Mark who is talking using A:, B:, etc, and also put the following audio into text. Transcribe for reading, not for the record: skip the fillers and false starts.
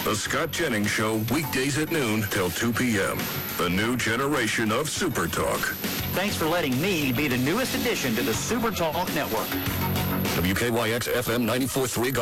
A: The Scott Jennings Show, weekdays at noon till 2 p.m. The new generation of Super Talk.
B: Thanks for letting me be the newest addition to the Super Talk Network.
A: WKYX FM 94.3.